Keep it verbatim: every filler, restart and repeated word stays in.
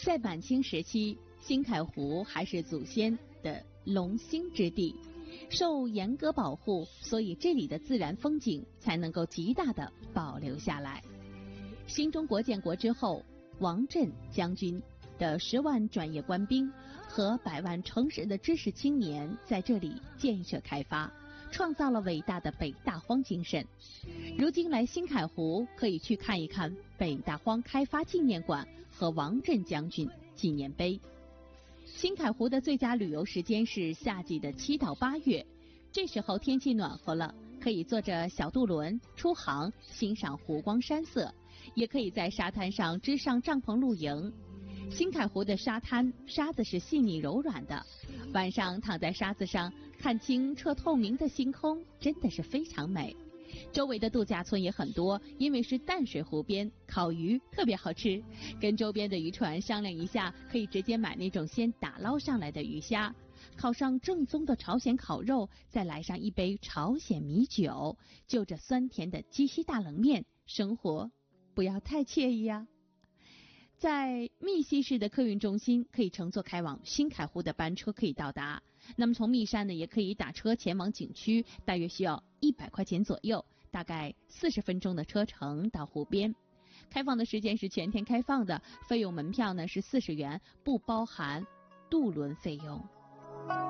在满清时期，新凯湖还是祖先的龙兴之地，受严格保护，所以这里的自然风景才能够极大的保留下来。新中国建国之后，王震将军的十万专业官兵和百万诚实的知识青年在这里建设开发，创造了伟大的北大荒精神。如今来新凯湖，可以去看一看北大荒开发纪念馆和王震将军纪念碑。新凯湖的最佳旅游时间是夏季的七到八月，这时候天气暖和了，可以坐着小渡轮出航，欣赏湖光山色，也可以在沙滩上支上帐篷露营。新凯湖的沙滩沙子是细腻柔软的，晚上躺在沙子上看清澈透明的星空，真的是非常美。周围的度假村也很多，因为是淡水湖边，烤鱼特别好吃。跟周边的渔船商量一下，可以直接买那种先打捞上来的鱼虾，烤上正宗的朝鲜烤肉，再来上一杯朝鲜米酒，就着酸甜的鸡西大冷面，生活不要太惬意啊。在密西市的客运中心，可以乘坐开往新凯湖的班车可以到达。那么从密山呢，也可以打车前往景区，大约需要一百块钱左右，大概四十分钟的车程到湖边。开放的时间是全天开放的，费用门票呢是四十元，不包含渡轮费用。